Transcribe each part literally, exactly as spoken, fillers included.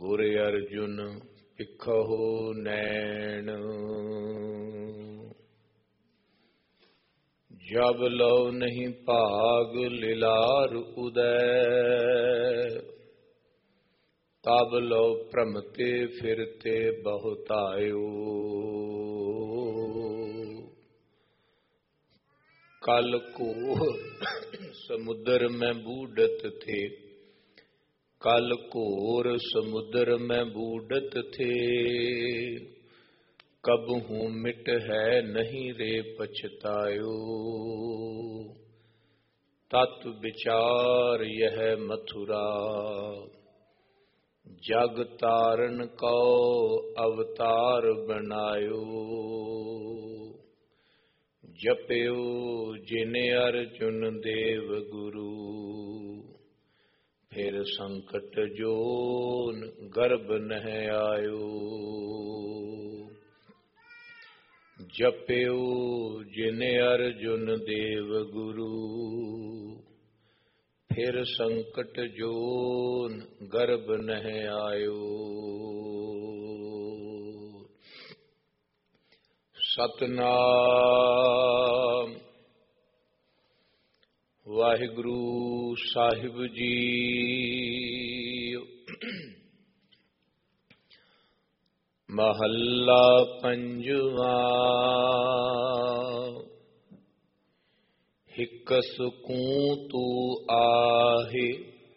ਗੁਰ ਅਰਜੁਨ ਭਿਖਹੁ ਨੈਣ। ਜਬ ਲਉ ਨਹੀਂ ਭਾਗ ਲਿਲਾਰ ਉਦੈ, ਤਬ ਲਉ ਭ੍ਰਮਤੇ ਫਿਰਤੇ ਬਹੁਤਾਇਓ। कल घोर समुद्र में बूढ़त थे, कल घोर समुद्र में बूढ़त थे। कबहू मिट है नहीं रे पछतायो। तत् विचार यह मथुरा, जग तारण को अवतार बनायो। जप्यो जिन अर्जुन देव गुरु, फिर संकट जोन गर्भ नह आयो। जप्यो जिन अर्जुन देव गुरु, फिर संकट जोन गर्भ नह आयो। सतनाम वाहिगुरु साहिब जी। महल्ला पंजवा। हिक सुकूं तू आहे,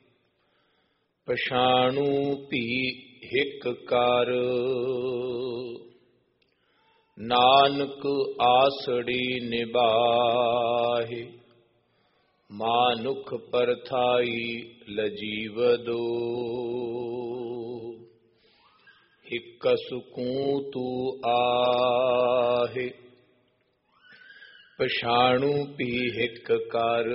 पछाणू भी हिक कर। नानक आसड़ी निभाहे, मानुख परथाई लजीव दो। हिक सुकूं तू आहे, पछाणू भी हिक कर।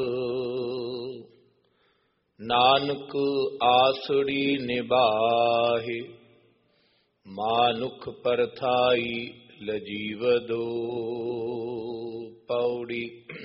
नानक आसड़ी निभाहे, मानुख परथाई लजीव दो। पौड़ी।